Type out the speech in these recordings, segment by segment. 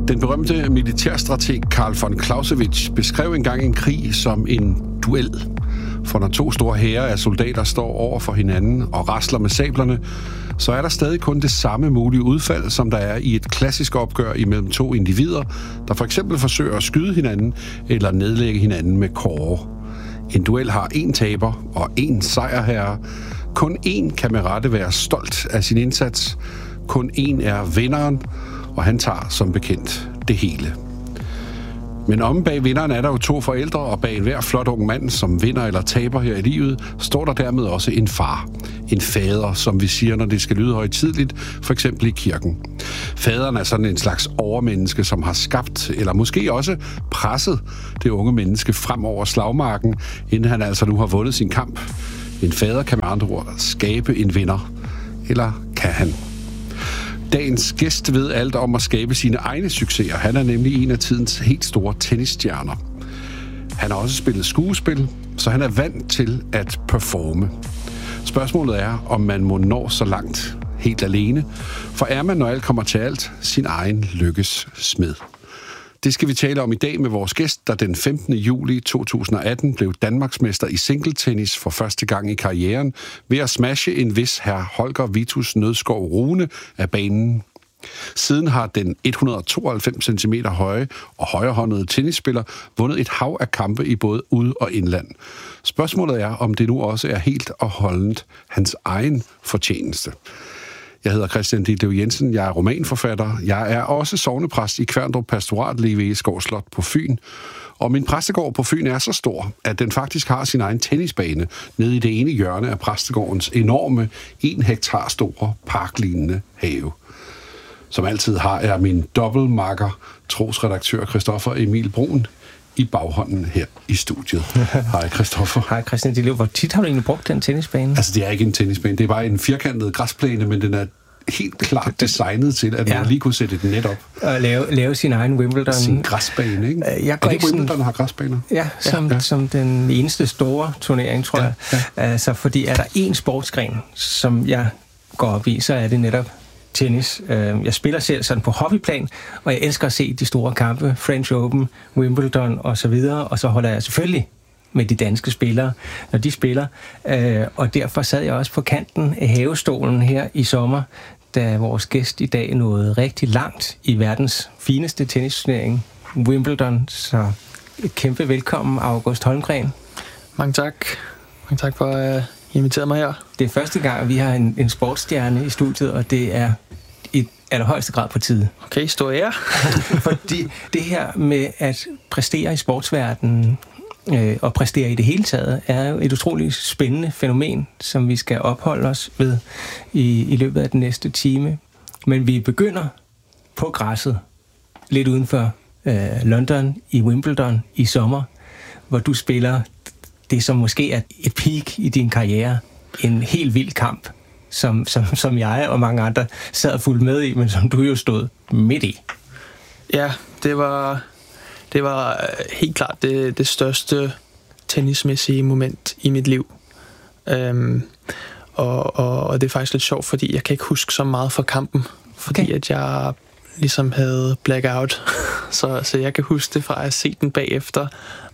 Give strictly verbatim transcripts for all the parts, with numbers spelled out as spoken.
Den berømte militærstrateg Karl von Clausewitz beskrev engang en krig som en duel. For når to store hære af soldater står over for hinanden og rasler med sablerne, så er der stadig kun det samme mulige udfald, som der er i et klassisk opgør imellem to individer, der for eksempel forsøger at skyde hinanden eller nedlægge hinanden med kåre. En duel har én taber og én sejrherre. Kun én kan med rette være stolt af sin indsats. Kun én er vinderen, og han tager som bekendt det hele. Men om bag vinderen er der jo to forældre, og bag enhver flot ung mand, som vinder eller taber her i livet, står der dermed også en far. En fader, som vi siger, når det skal lyde højtideligt, for eksempel i kirken. Faderen er sådan en slags overmenneske, som har skabt, eller måske også presset det unge menneske frem over slagmarken, inden han altså nu har vundet sin kamp. En fader kan med andre ord skabe en vinder. Eller kan han? Dagens gæst ved alt om at skabe sine egne succeser. Han er nemlig en af tidens helt store tennisstjerner. Han har også spillet skuespil, så han er vant til at performe. Spørgsmålet er, om man må nå så langt helt alene. For er man, når alt kommer til alt, sin egen lykkes smed. Det skal vi tale om i dag med vores gæst, der den femtende juli to tusind og atten blev Danmarksmester i singletennis for første gang i karrieren ved at smashe en vis herr Holger Vitus Nødskov Rune af banen. Siden har den et hundrede og tooghalvfems centimeter høje og højrehåndede tennisspiller vundet et hav af kampe i både ud- og indland. Spørgsmålet er, om det nu også er helt og holdent hans egen fortjeneste. Jeg hedder Christian Ditlev Jensen, jeg er romanforfatter. Jeg er også sognepræst i Kværndrup Pastorat lige ved Egeskov Slot på Fyn. Og min præstegård på Fyn er så stor, at den faktisk har sin egen tennisbane nede i det ene hjørne af præstegårdens enorme, en hektar store, parklignende have. Som altid har jeg min dobbeltmakker, trosredaktør Christoffer Emil Brun, i baghånden her i studiet. Hej Christoffer. Hej Christian Ditlev. Hvor tit har du egentlig brugt den tennisbane? Altså det er ikke en tennisbane, det er bare en firkantet græsplæne, men den er helt klart designet til, at man ja. lige kunne sætte et net op. Og lave, lave sin egen Wimbledon. Sin græsbane, ikke? Jeg går er det ikke Wimbledon, sådan, der har græsbaner? Ja, som, ja. som den eneste store turnering, tror ja. jeg. Ja. Altså, fordi er der én sportsgren, som jeg går op i, så er det netop tennis. Jeg spiller selv sådan på hobbyplan, og jeg elsker at se de store kampe, French Open, Wimbledon og så videre, og så holder jeg selvfølgelig med de danske spillere, når de spiller. Og derfor sad jeg også på kanten af havestolen her i sommer, da vores gæst i dag nåede rigtig langt i verdens fineste tennisturnering, Wimbledon. Så et kæmpe velkommen, August Holmgren. Mange tak. Mange tak for at uh, invitere mig her. Det er første gang, vi har en, en sportsstjerne i studiet, og det er i allerhøjeste grad på tide. Okay, stor ære. Fordi det her med at præstere i sportsverdenen, øh, og præstere i det hele taget, er jo et utroligt spændende fænomen, som vi skal opholde os ved i, i løbet af den næste time. Men vi begynder på græsset, lidt uden for øh, London, i Wimbledon i sommer, hvor du spiller det, som måske er et peak i din karriere. En helt vild kamp, som, som, som jeg og mange andre sad og fulgte med i, men som du jo stod midt i. Ja, det var, det var helt klart det, det største tennismæssige moment i mit liv. Øhm, og, og, og det er faktisk lidt sjovt, fordi jeg kan ikke huske så meget fra kampen, fordi okay. at jeg ligesom havde blackout. så, så jeg kan huske det fra at have set den bagefter,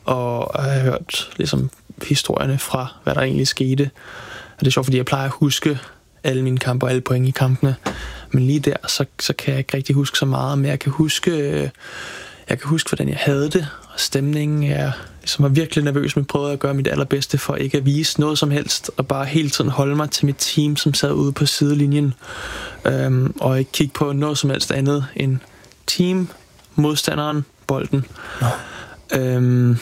og jeg har hørt ligesom historierne fra, hvad der egentlig skete. Og det er sjovt, fordi jeg plejer at huske alle mine kampe og alle point i kampene. Men lige der, så, så kan jeg ikke rigtig huske så meget. Men jeg kan huske, jeg kan huske hvordan jeg havde det, og stemningen. Jeg ligesom var virkelig nervøs, men prøvede at gøre mit allerbedste for ikke at vise noget som helst, og bare hele tiden holde mig til mit team, som sad ude på sidelinjen, øhm, og ikke kigge på noget som helst andet end team, modstanderen, bolden. No. Øhm,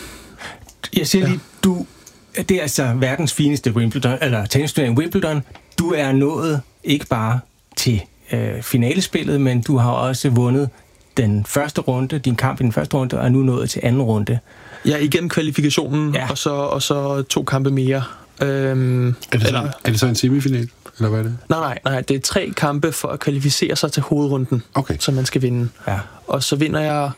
jeg siger lige, ja. du det er altså verdens fineste Wimbledon, eller tennisturnering Wimbledon. Du er nået ikke bare til øh, finalespillet, men du har også vundet den første runde, din kamp i den første runde, og er nu nået til anden runde. Ja, igen kvalifikationen, ja. og, så, og så to kampe mere. Øhm, er, det så, eller, er det så en semifinal, eller hvad er det? Nej, nej, nej, det er tre kampe for at kvalificere sig til hovedrunden, okay. som man skal vinde. Ja. Og så vinder jeg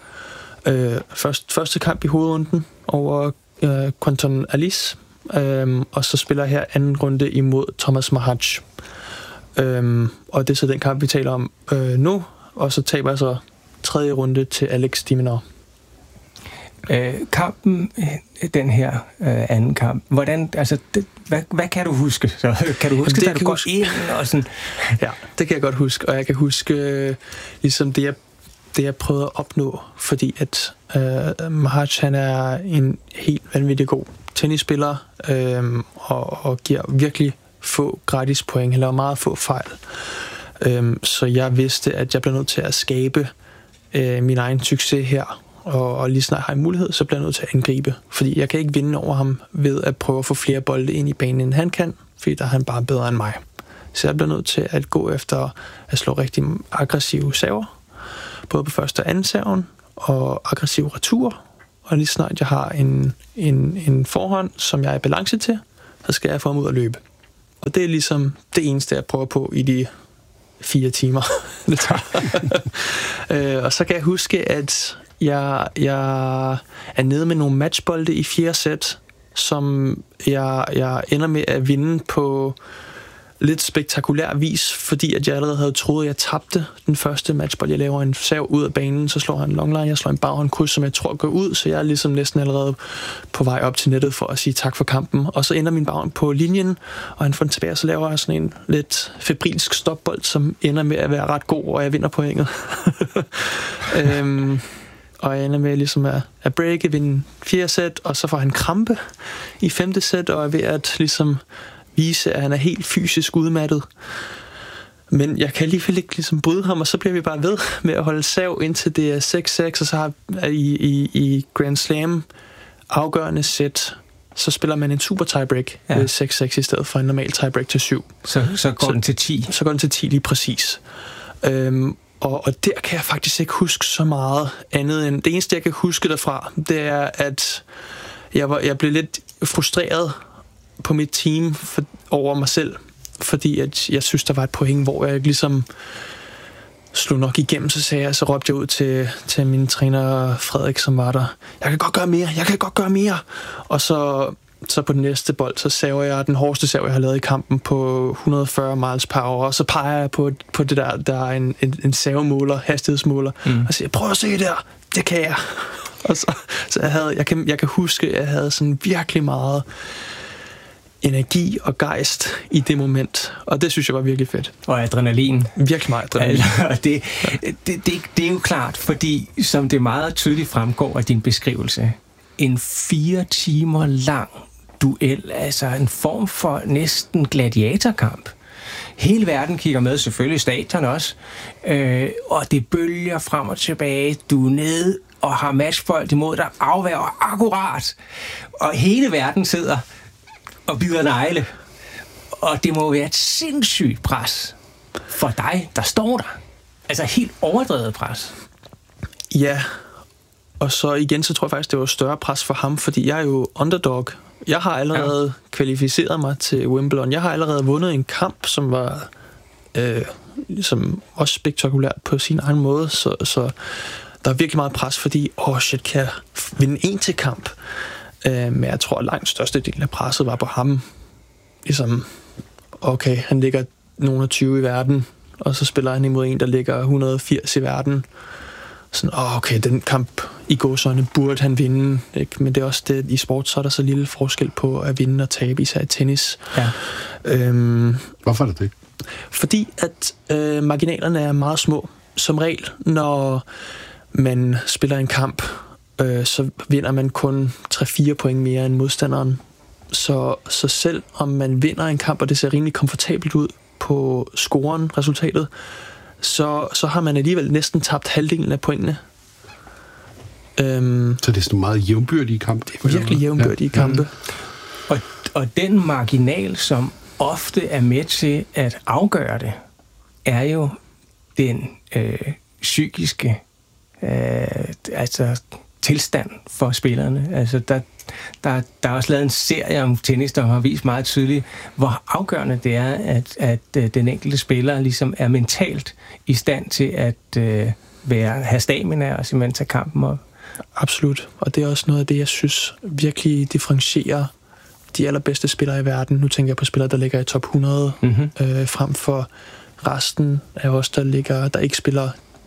øh, først, første kamp i hovedrunden over øh, Quentin Alice, øhm, og så spiller jeg her anden runde imod Thomas Mahaj. Øhm, og det er så den kamp, vi taler om øh, nu, og så taber jeg så tredje runde til Alex de Minaur. Øh, kampen, den her øh, anden kamp, hvordan, altså, det, hvad, hvad kan du huske? Så, kan du huske, da du går ind og sådan? Ja, det kan jeg godt huske, og jeg kan huske øh, ligesom det jeg, det, jeg prøvede at opnå, fordi at øh, Mahaj, han er en helt vanvittig god tennisspiller, øh, og, og giver virkelig få gratis point, eller meget få fejl. Øh, så jeg vidste, at jeg blev nødt til at skabe øh, min egen succes her, og, og lige snart har jeg mulighed, så bliver jeg nødt til at angribe. Fordi jeg kan ikke vinde over ham ved at prøve at få flere bolde ind i banen, end han kan, fordi der er han bare bedre end mig. Så jeg bliver nødt til at gå efter at slå rigtig aggressive server, både på første og anden serven, og aggressive retur. Og lige snart jeg har en, en, en forhånd, som jeg er i balance til, så skal jeg få ham ud at løbe. Og det er ligesom det eneste, jeg prøver på i de fire timer, det tager. øh, og så kan jeg huske, at jeg, jeg er nede med nogle matchbolde i fjerde sæt, som jeg, jeg ender med at vinde på lidt spektakulær vis, fordi at jeg allerede havde troet, at jeg tabte den første matchbold. Jeg laver en serv ud af banen, så slår han en longline, jeg slår en baghåndkryds, som jeg tror går ud, så jeg er ligesom næsten allerede på vej op til nettet for at sige tak for kampen. Og så ender min baghånd på linjen, og han får den tilbage, og så laver jeg sådan en lidt febrilsk stopbold, som ender med at være ret god, og jeg vinder pointet. øhm, og jeg ender med ligesom at, at breake, vinde fjerde sæt, og så får han krampe i femte sæt, og er ved at ligesom vise, at han er helt fysisk udmattet. Men jeg kan alligevel ikke ligesom bryde ham, og så bliver vi bare ved med at holde sav, indtil det er seks seks, og så har i, i, i Grand Slam afgørende sæt, så spiller man en super tiebreak ja. Ved seks seks i stedet for en normal tiebreak til syv. Så, så går så, den til ti? Så går den til ti lige præcis. Øhm, og, og der kan jeg faktisk ikke huske så meget andet end... Det eneste, jeg kan huske derfra, det er, at jeg, var, jeg blev lidt frustreret på mit team for, over mig selv, fordi at jeg synes, der var et point, hvor jeg ligesom slog nok igennem, så sagde jeg, så råbte jeg ud til, til min træner Frederik, som var der, jeg kan godt gøre mere, jeg kan godt gøre mere, og så, så på den næste bold, så saver jeg den hårdeste sav, jeg har lavet i kampen på et hundrede og fyrre miles per hour, og så peger jeg på, på det der, der er en, en, en savemåler, hastighedsmåler, mm. og siger, prøv at se der, det kan jeg. Og så, så jeg, havde, jeg, kan, jeg kan huske, at jeg havde sådan virkelig meget energi og gejst i det moment, og det synes jeg var virkelig fedt. Og adrenalin. Virkelig meget adrenalin. Altså, det, det, det, det er jo klart, fordi som det meget tydeligt fremgår af din beskrivelse, en fire timer lang duel, altså en form for næsten gladiatorkamp. Hele verden kigger med, selvfølgelig stadion også, øh, og det bølger frem og tilbage, du er nede og har matchbold imod dig, afværger akkurat, og hele verden sidder og bider negle. Og det må være et sindssygt pres for dig, der står der. Altså helt overdrevet pres. Ja, og så igen, så tror jeg faktisk, det var større pres for ham, fordi jeg er jo underdog. Jeg har allerede ja. kvalificeret mig til Wimbledon. Jeg har allerede vundet en kamp, som var øh, ligesom også spektakulært på sin egen måde, så, så der er virkelig meget pres, fordi, åh oh shit, kan jeg vinde en til kamp? Men jeg tror, at langt største del af presset var på ham. Ligesom, okay, han ligger nogle og tyve i verden, og så spiller han imod en, der ligger et hundrede og firs i verden. Sådan, åh, okay, den kamp i gåsøjne burde han vinde. Ikke? Men det er også det, i sport, så er der så lille forskel på at vinde og tabe, især i tennis. Ja. Øhm, Hvorfor er det det? Fordi at øh, marginalerne er meget små. Som regel, når man spiller en kamp, så vinder man kun tre fire point mere end modstanderen. Så, så selv om man vinder en kamp, og det ser rimelig komfortabelt ud på scoren, resultatet, så, så har man alligevel næsten tabt halvdelen af pointene. Øhm, så det er sådan meget jævnbyrdige kampe? Det er virkelig jævnbyrdige ja. kampe. Og, og den marginal, som ofte er med til at afgøre det, er jo den øh, psykiske øh, altså tilstand for spillerne. Altså, der, der, der er også lavet en serie om tennis, der har vist meget tydeligt, hvor afgørende det er, at, at den enkelte spiller ligesom er mentalt i stand til at øh, være, have stamina og simpelthen tage kampen op. Absolut. Og det er også noget af det, jeg synes virkelig differentierer de allerbedste spillere i verden. Nu tænker jeg på spillere, der ligger i top hundrede, mm-hmm. øh, frem for resten af os, der ligger, der ikke spiller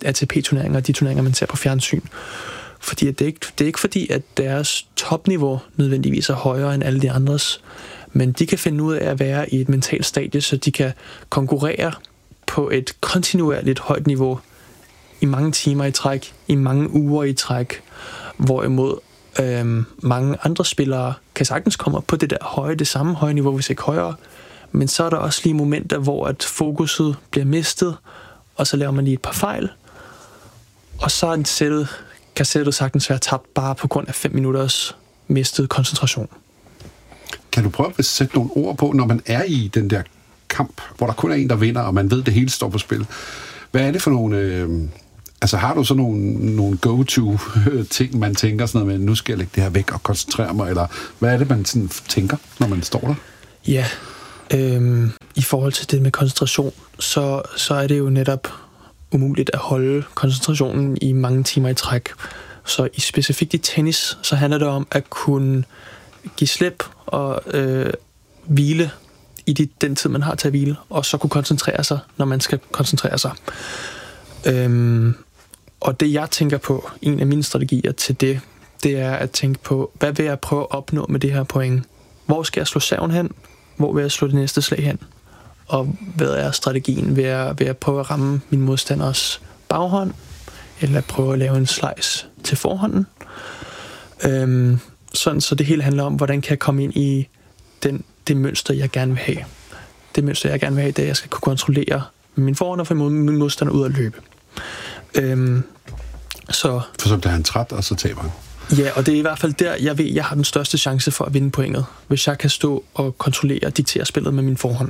A T P-turneringer og de turneringer, man ser på fjernsyn. Fordi det er ikke, det er ikke fordi, at deres topniveau nødvendigvis er højere end alle de andres, men de kan finde ud af at være i et mentalt stadie, så de kan konkurrere på et kontinuerligt højt niveau i mange timer i træk, i mange uger i træk, hvorimod øhm, mange andre spillere kan sagtens komme op på det der høje, det samme høje niveau, hvis ikke højere, men så er der også lige momenter, hvor at fokuset bliver mistet, og så laver man lige et par fejl, og så er sættet, kan sættet sagtens være tabt bare på grund af fem minutters mistet koncentration. Kan du prøve at sætte nogle ord på, når man er i den der kamp, hvor der kun er en, der vinder, og man ved, at det hele står på spil? Hvad er det for nogle... Øh, altså har du så nogle, nogle go-to-ting, man tænker sådan noget med, nu skal jeg lægge det her væk og koncentrere mig, eller hvad er det, man sådan tænker, når man står der? Ja, øhm, i forhold til det med koncentration, så, så er det jo netop umuligt at holde koncentrationen i mange timer i træk. Så i specifikt i tennis, så handler det om at kunne give slip og øh, hvile i de, den tid, man har til at hvile, og så kunne koncentrere sig, når man skal koncentrere sig. Øhm, og det, jeg tænker på, en af mine strategier til det, det er at tænke på, hvad vil jeg prøve at opnå med det her point? Hvor skal jeg slå serven hen? Hvor vil jeg slå det næste slag hen? Og hvad er strategien? Vil jeg, vil jeg prøve at ramme min modstanders baghånd? Eller prøve at lave en slice til forhånden? Øhm, sådan, så det hele handler om, hvordan kan jeg komme ind i den, det mønster, jeg gerne vil have. Det mønster, jeg gerne vil have, det er, at jeg skal kunne kontrollere min forhånd og få min modstander ud at løbe. Øhm, så, for så bliver han træt, og så taber han. Ja, og det er i hvert fald der, jeg ved, jeg har den største chance for at vinde pointet, hvis jeg kan stå og kontrollere og diktere spillet med min forhånd.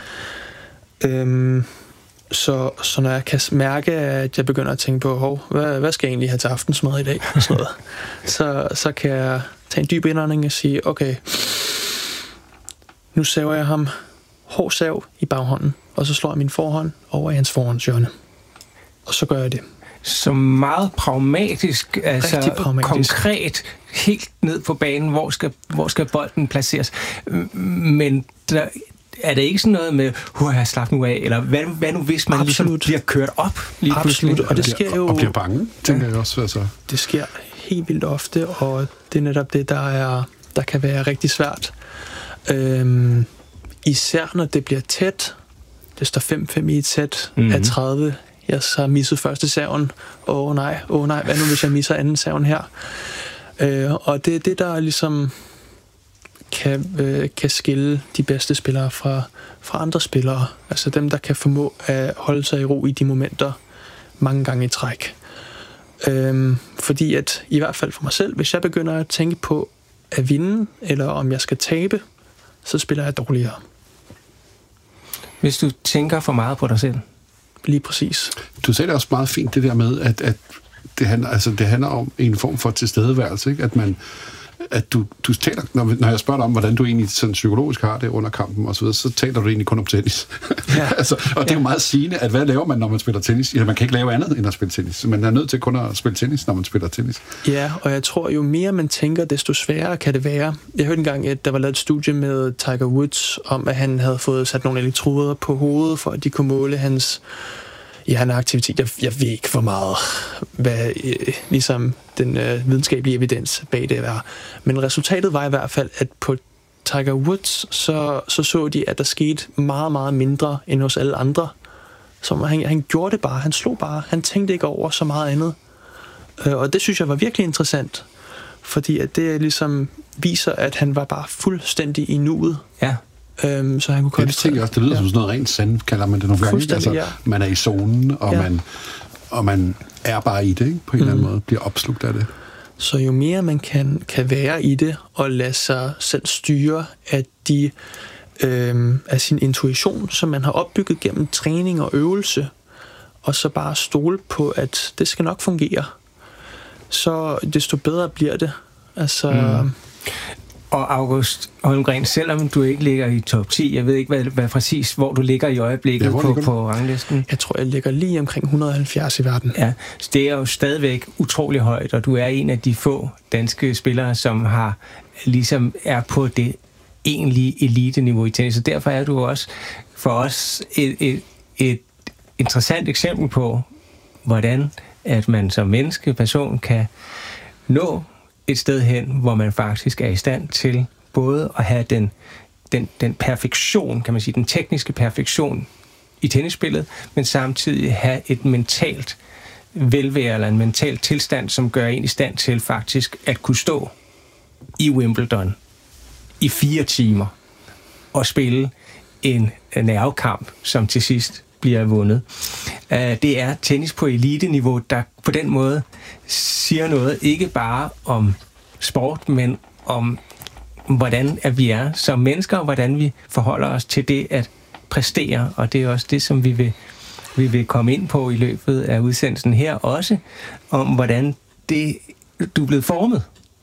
Øhm, så, så når jeg kan mærke, at jeg begynder at tænke på, hov, hvad, hvad skal jeg egentlig have til aftensmad i dag? Sådan noget, så, så kan jeg tage en dyb indånding og sige, okay, nu saver jeg ham hård sav i baghånden, og så slår jeg min forhånd over i hans forhåndshjørne. Og så gør jeg det. Så meget pragmatisk, altså pragmatisk. Konkret, helt ned på banen, hvor skal, hvor skal bolden placeres. Men der, er det ikke sådan noget med, hvor jeg slap nu af, eller hvad, hvad nu hvis man ligesom bliver kørt op lige pludselig? Absolut, og det sker jo... Og bliver bange, tænker ja. jeg også. Altså. Det sker helt vildt ofte, og det er netop det, der, er, der kan være rigtig svært. Øhm, især når det bliver tæt, det står fem fem i et sæt mm-hmm. af tredive. Jeg så har misset første serven. Åh oh, nej, åh oh, nej, hvad nu hvis jeg misser anden serven her? Øh, og det er det, der ligesom kan, øh, kan skille de bedste spillere fra, fra andre spillere. Altså dem, der kan formå at holde sig i ro i de momenter mange gange i træk. Øh, fordi at, i hvert fald for mig selv, hvis jeg begynder at tænke på at vinde, eller om jeg skal tabe, så spiller jeg dårligere. Hvis du tænker for meget på dig selv? Lige præcis. Du sagde det også meget fint, det der med, at, at det, handler, altså, det handler om en form for tilstedeværelse, ikke? At man, at du, du taler, når, når jeg spørger dig om, hvordan du egentlig sådan psykologisk har det under kampen og så videre, så taler du egentlig kun om tennis. Ja. altså, og det er jo meget sigende, at hvad laver man, når man spiller tennis? Ja, man kan ikke lave andet end at spille tennis. Man er nødt til kun at spille tennis, når man spiller tennis. Ja, og jeg tror, jo mere man tænker, desto sværere kan det være. Jeg hørte engang, at der var lavet et studie med Tiger Woods, om at han havde fået sat nogle elektroder på hovedet, for at de kunne måle hans ja, en aktivitet. Jeg, jeg ved ikke for meget, hvad øh, ligesom den øh, videnskabelige evidens bag det er. Men resultatet var i hvert fald, at på Tiger Woods, så så, så de, at der skete meget, meget mindre end hos alle andre. Så han, han gjorde det bare. Han slog bare. Han tænkte ikke over så meget andet. Øh, og det synes jeg var virkelig interessant. Fordi at det ligesom viser, at han var bare fuldstændig i nuet. Ja. Øhm, så han kunne ja, det tænker jeg også. Det lyder ja. som sådan noget rent sand, kalder man det nogle gange. Altså, ja. Man er i zonen, og, ja. man, og man er bare i det, ikke? På en mm. eller anden måde. Bliver opslugt af det. Så jo mere man kan, kan være i det, og lade sig selv styre af, de, øhm, af sin intuition, som man har opbygget gennem træning og øvelse, og så bare stole på, at det skal nok fungere, så desto bedre bliver det. Altså... Mm. Og August Holmgren, selvom du ikke ligger i top ti, jeg ved ikke, hvad, hvad præcis, hvor du ligger i øjeblikket ja, på, på ranglisten. Jeg tror, jeg ligger lige omkring et hundrede og halvfjerds i verden. Ja, så det er jo stadigvæk utrolig højt, og du er en af de få danske spillere, som har ligesom er på det egentlige elite-niveau i tennis, så derfor er du også for os et, et, et interessant eksempel på, hvordan at man som menneske, person, kan nå et sted hen, hvor man faktisk er i stand til både at have den, den, den perfektion, kan man sige, den tekniske perfektion i tennisspillet, men samtidig have et mentalt velvære eller en mental tilstand, som gør en i stand til faktisk at kunne stå i Wimbledon i fire timer og spille en nervekamp, som til sidst bliver vundet. Det er tennis på elite-niveau, der på den måde siger noget, ikke bare om sport, men om hvordan at vi er som mennesker, og hvordan vi forholder os til det at præstere, og det er også det, som vi vil, vi vil komme ind på i løbet af udsendelsen her, også om hvordan det, du er blevet formet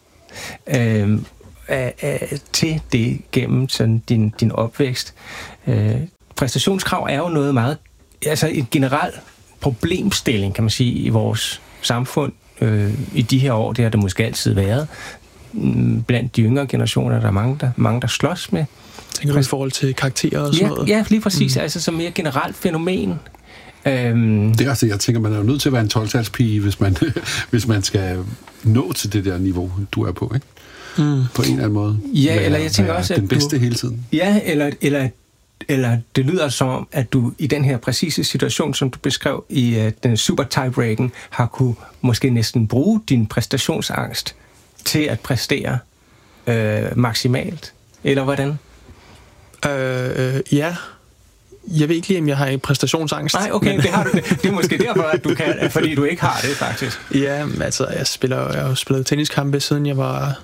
øh, af, af, til det gennem sådan din, din opvækst. Øh, præstationskrav er jo noget meget, altså et generelt problemstilling, kan man sige, i vores samfund øh, i de her år. Det har det måske altid været. Blandt de yngre generationer, der er mange, der, mange, der slås med. Tænker du i forhold til karakterer og sådan ja, noget? Ja, lige præcis. Mm. Altså som mere generelt fænomen. Øhm. Det er altså, jeg tænker, man er jo nødt til at være en tolv-talspige, hvis man, hvis man skal nå til det der niveau, du er på, ikke? Mm. På en eller anden måde. Ja, være, eller jeg tænker også, at den bedste du, hele tiden. Ja, eller, eller, eller det lyder som om, at du i den her præcise situation, som du beskrev i uh, den super tiebreaken, har kunne måske næsten bruge din præstationsangst til at præstere øh, maksimalt. Eller hvordan? Øh, øh, ja. Jeg ved ikke lige, om jeg har en præstationsangst. Nej, okay, men det har du. Det er måske derfor, at du kan, fordi du ikke har det, faktisk. Ja, altså, jeg spiller, jeg har jo spillet tenniskampe, siden jeg var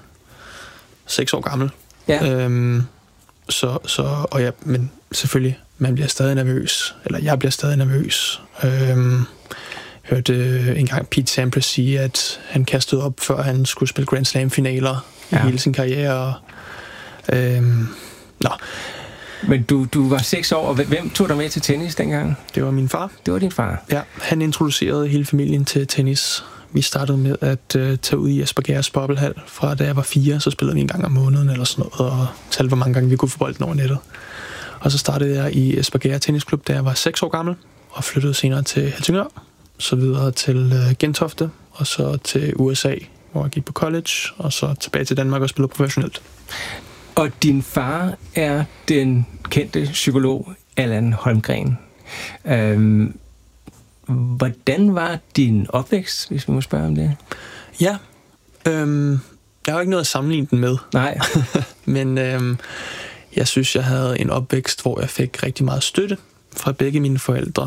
seks år gammel. Ja. Øhm, så, så, og ja, men selvfølgelig, man bliver stadig nervøs. Eller jeg bliver stadig nervøs. Øhm, hørte engang Pete Sampras sige, at han kastede op, før han skulle spille Grand Slam-finaler ja. i hele sin karriere. Øhm, nå. Men du, du var seks år, og hvem tog dig med til tennis dengang? Det var min far. Det var din far? Ja, han introducerede hele familien til tennis. Vi startede med at uh, tage ud i Aspergers boblehal. Fra da jeg var fire, så spillede vi en gang om måneden eller sådan noget, og talte, hvor mange gange vi kunne få bolden over nettet. Og så startede jeg i Asperger Tennisklub, da jeg var seks år gammel, og flyttede senere til Helsingør, så videre til uh, Gentofte, og så til U S A, hvor jeg gik på college, og så tilbage til Danmark og spillede professionelt. Og din far er den kendte psykolog Allan Holmgren. Øhm, hvordan var din opvækst, hvis vi må spørge om det? Ja, øhm, jeg har jo ikke noget at sammenligne den med. Nej. Men øhm, jeg synes, jeg havde en opvækst, hvor jeg fik rigtig meget støtte fra begge mine forældre.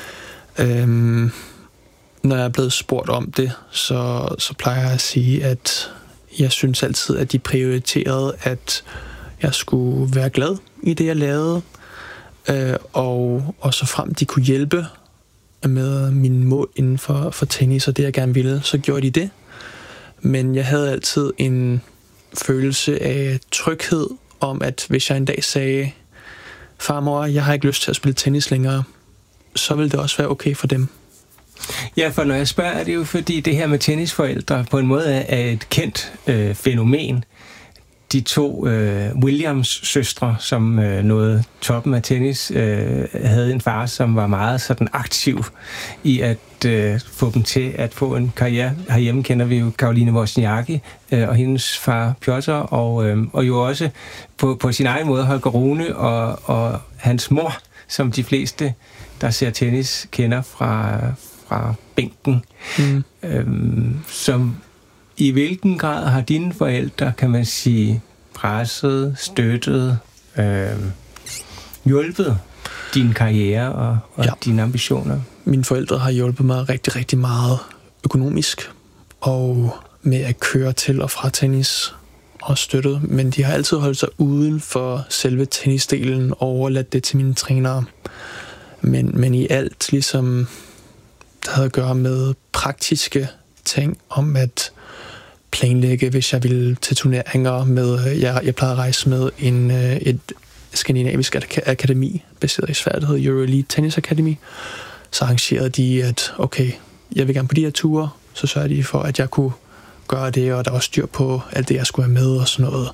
Øhm, når jeg er blevet spurgt om det, så, så plejer jeg at sige, at jeg synes altid, at de prioriterede, at jeg skulle være glad i det, jeg lavede, øh, og, og så frem de kunne hjælpe med mine mål inden for, for tennis, og det, jeg gerne ville, så gjorde de det. Men jeg havde altid en følelse af tryghed om, at hvis jeg en dag sagde, farmor, jeg har ikke lyst til at spille tennis længere, så ville det også være okay for dem. Ja, for når jeg spørger, er det jo fordi det her med tennisforældre på en måde er et kendt øh, fænomen. De to øh, Williams-søstre, som øh, nåede toppen af tennis, øh, havde en far, som var meget sådan aktiv i at øh, få dem til at få en karriere. Herhjemme kender vi jo Caroline Wozniacki øh, og hendes far Piotr, og, øh, og jo også på, på sin egen måde Holger Rune og, og hans mor, som de fleste, der ser tennis, kender fra... fra bænken. Mm. Øhm, som i hvilken grad har dine forældre, kan man sige, presset, støttet, øhm, hjulpet din karriere og, og ja. dine ambitioner? Mine forældre har hjulpet mig rigtig, rigtig meget økonomisk og med at køre til og fra tennis og støttet, men de har altid holdt sig uden for selve tennisdelen og overladt det til mine trænere. Men, men i alt ligesom der havde at gøre med praktiske ting, om at planlægge, hvis jeg ville til turneringer med, jeg, jeg plejede at rejse med en, et skandinavisk akademi, baseret i Sverige, der hedder Euro Elite Tennis Academy. Så arrangerede de, at okay, jeg vil gerne på de her ture, så sørgede de for, at jeg kunne gøre det, og der var styr på alt det, jeg skulle have med og sådan noget.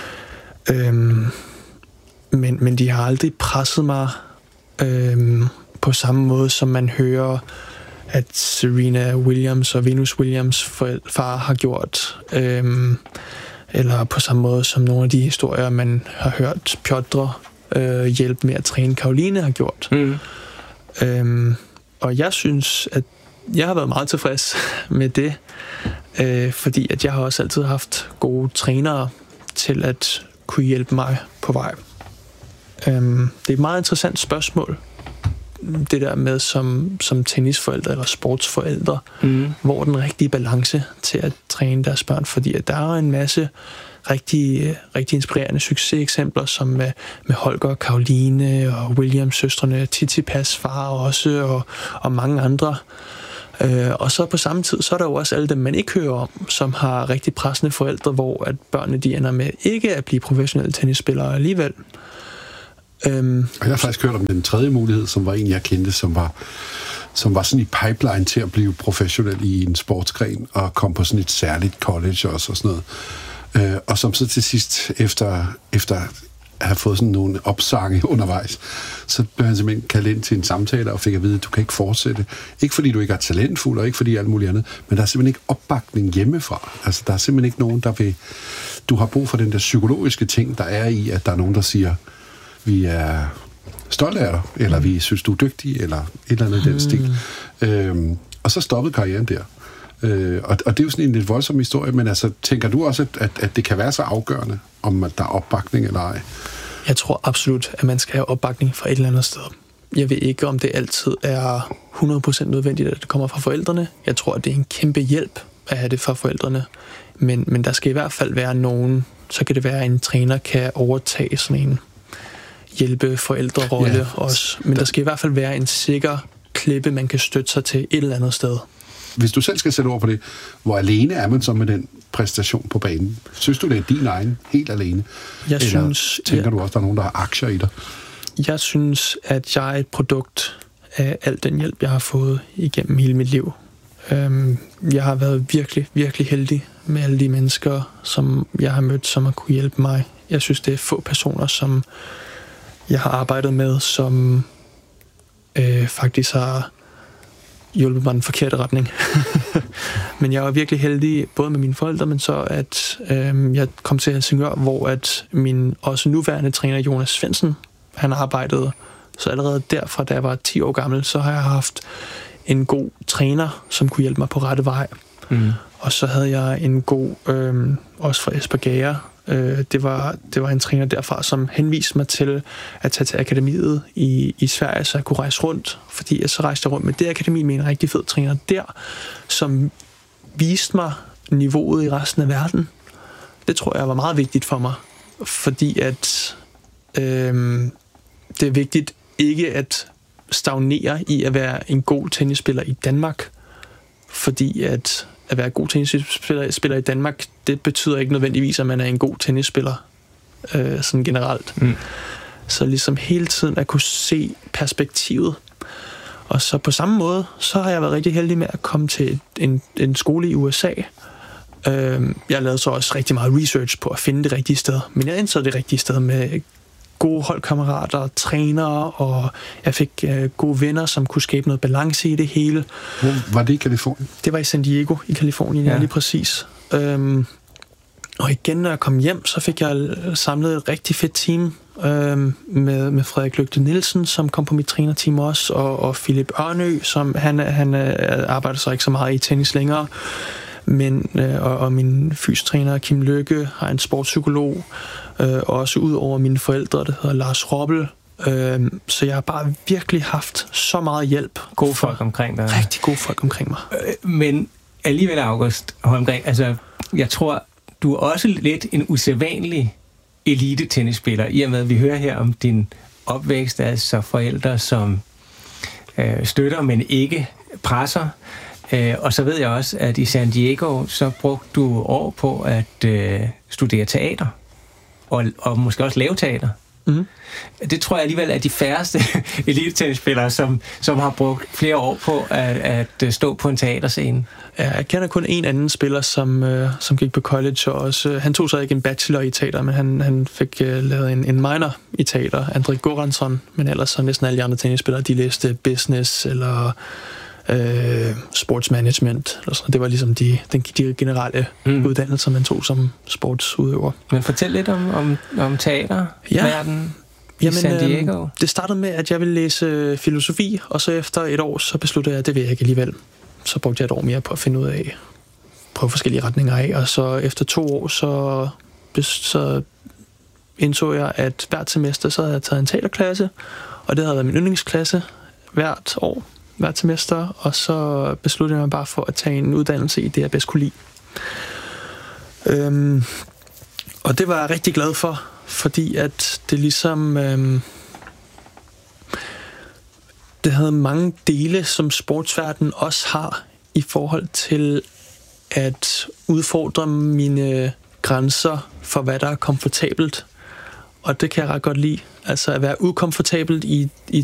Øhm, men, men de har aldrig presset mig øhm, på samme måde, som man hører at Serena Williams og Venus Williams far har gjort. Øhm, eller på samme måde som nogle af de historier, man har hørt Piotr øh, hjælpe med at træne Caroline har gjort. Mm. Øhm, og jeg synes, at jeg har været meget tilfreds med det, øh, fordi at jeg har også altid haft gode trænere til at kunne hjælpe mig på vej. Øhm, det er et meget interessant spørgsmål, det der med som, som tennisforældre eller sportsforældre, mm. hvor er den rigtige balance til at træne deres børn, fordi at der er en masse rigtig, rigtig inspirerende succeseksempler, som med, med Holger og Caroline og Williams søstrene, Tsitsipas far også, og, og mange andre. Øh, og så på samme tid, så er der jo også alle dem, man ikke hører om, som har rigtig pressende forældre, hvor at børnene de ender med ikke at blive professionelle tennisspillere alligevel. Øhm, og jeg har faktisk hørt om den tredje mulighed, som var en, jeg kendte, som var, som var sådan i pipeline til at blive professionel i en sportsgren, og kom på sådan et særligt college også og sådan noget. Øh, og som så til sidst, efter, efter at have fået sådan nogle opsange undervejs, så blev han simpelthen kaldt ind til en samtale og fik at vide, at du kan ikke fortsætte. Ikke fordi du ikke er talentfuld, og ikke fordi alt muligt andet, men der er simpelthen ikke opbakning hjemmefra. Altså, der er simpelthen ikke nogen, der vil... Du har brug for den der psykologiske ting, der er i, at der er nogen, der siger, vi er stolte af dig, eller vi synes, du er dygtig, eller et eller andet i den stil. Øhm, og så stoppede karrieren der. Øh, og, og det er jo sådan en lidt voldsom historie, men altså, tænker du også, at, at det kan være så afgørende, om at der er opbakning eller ej? Jeg tror absolut, at man skal have opbakning fra et eller andet sted. Jeg ved ikke, om det altid er hundrede procent nødvendigt, at det kommer fra forældrene. Jeg tror, at det er en kæmpe hjælp at have det fra forældrene. Men, men der skal i hvert fald være nogen, så kan det være, at en træner kan overtage sådan en hjælpe forældrerolle ja, også. Men der skal i hvert fald være en sikker klippe, man kan støtte sig til et eller andet sted. Hvis du selv skal sætte ord på det, hvor alene er man så med den præstation på banen? Synes du, det er din egen, helt alene? Jeg eller synes, tænker ja, du også, der er nogen, der har aktier i dig? Jeg synes, at jeg er et produkt af al den hjælp, jeg har fået igennem hele mit liv. Jeg har været virkelig, virkelig heldig med alle de mennesker, som jeg har mødt, som har kunne hjælpe mig. Jeg synes, det er få personer, som jeg har arbejdet med, som øh, faktisk har hjulpet mig i den forkerte retning. Men jeg var virkelig heldig, både med mine forældre, men så at øh, jeg kom til Helsingør, hvor at min også nuværende træner, Jonas Svendsen, han arbejdede. Så allerede derfra, da jeg var ti år gammel, så har jeg haft en god træner, som kunne hjælpe mig på rette vej. Mm. Og så havde jeg en god, øh, også fra Esper Gager, øh, det, var, det var en træner derfra, som henviste mig til at tage til akademiet i, i Sverige, så jeg kunne rejse rundt, fordi jeg så rejste rundt med det akademi med en rigtig fed træner der, som viste mig niveauet i resten af verden. Det tror jeg var meget vigtigt for mig, fordi at øh, det er vigtigt ikke at stagnere i at være en god tennisspiller i Danmark, fordi at at være god tennisspiller spiller i Danmark, det betyder ikke nødvendigvis, at man er en god tennisspiller øh, sådan generelt. Mm. Så ligesom hele tiden at kunne se perspektivet. Og så på samme måde, så har jeg været rigtig heldig med at komme til en, en skole i U S A. Øh, jeg lavede så også rigtig meget research på at finde det rigtige sted, men jeg endte så det rigtige sted med gode holdkammerater, trænere, og jeg fik øh, gode venner, som kunne skabe noget balance i det hele. Hvor var det i Californien? Det var i San Diego i Californien, ja, ja lige præcis. Øhm, og igen, når jeg kom hjem, så fik jeg samlet et rigtig fedt team øhm, med, med Frederik Lygte Nielsen, som kom på mit trænerteam også, og, og Philip Ørnø, som han, han arbejder så ikke så meget i tennis længere, men, øh, og, og min fystræner Kim Lykke har en sportspsykolog, øh, og også ud over mine forældre, der hedder Lars Robbel. Øh, så jeg har bare virkelig haft så meget hjælp. Gode folk omkring dig. Rigtig gode folk omkring mig. Øh, men alligevel, August Holmgren, altså, jeg tror, du er også lidt en usædvanlig elite-tennisspiller, i og med, at vi hører her om din opvækst, altså forældre, som øh, støtter, men ikke presser. Øh, og så ved jeg også, at i San Diego, så brugte du år på at øh, studere teater, og, og måske også lave teater. Mm. Det tror jeg alligevel er de færreste elite-tennisspillere, som, som har brugt flere år på at, at stå på en teaterscene. Ja, jeg kender kun en anden spiller, som, øh, som gik på college, og også, han tog så ikke en bachelor i teater, men han, han fik øh, lavet en, en minor i teater, André Goransson, men ellers så næsten alle de andre tennisspillere, de læste business eller øh, sportsmanagement. Altså, det var ligesom de, den, de generelle mm. uddannelser, man tog som sportsudøver. Men fortæl lidt om, om, om teaterverden ja. i Jamen, San Diego. Øh, det startede med, at jeg ville læse filosofi, og så efter et år, så besluttede jeg, at det vil jeg ikke alligevel. Så brugte jeg et år mere på at finde ud af, prøve forskellige retninger af, og så efter to år, så, så indså jeg, at hvert semester, så havde jeg taget en teaterklasse, og det havde været min yndlingsklasse hvert år, hvert semester, og så besluttede jeg mig bare for at tage en uddannelse i det, jeg bedst kunne lide. Øhm, og det var jeg rigtig glad for, fordi at det ligesom... Øhm, det havde mange dele, som sportsverdenen også har, i forhold til at udfordre mine grænser for, hvad der er komfortabelt. Og det kan jeg ret godt lide. Altså at være ukomfortabelt i, i